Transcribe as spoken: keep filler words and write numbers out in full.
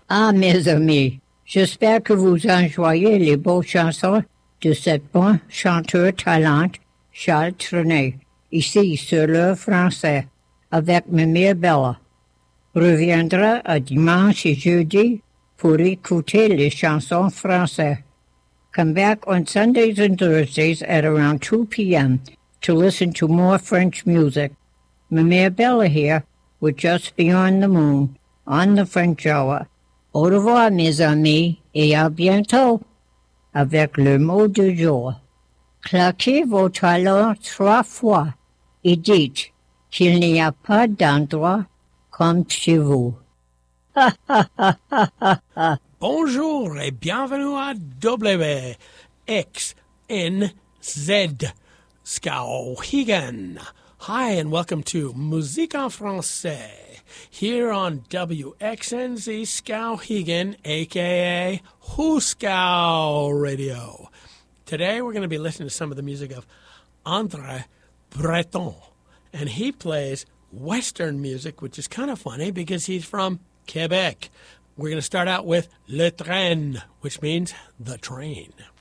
Ah, mes amis, j'espère que vous enjoyez les beaux chansons de cet bon chanteur talent, Charles Trenet, ici sur l'heure français, avec Mamie Bella. Reviendra à dimanche et jeudi pour écouter les chansons françaises. Come back on Sundays and Thursdays at around two p.m. to listen to more French music. Mamie Bella here with Just Beyond the Moon on the French Hour. Au revoir, mes amis, et à bientôt, avec le mot du jour. Claquez vos talons trois fois et dites qu'il n'y a pas d'endroit comme chez vous. Bonjour et bienvenue à W X N Z Skowhegan. Hi, and welcome to Musique en Français. Here on W X N Z Skowhegan, a k a. Huskow Radio. Today we're going to be listening to some of the music of André Breton. And he plays Western music, which is kind of funny because he's from Quebec. We're going to start out with Le Train, which means the train.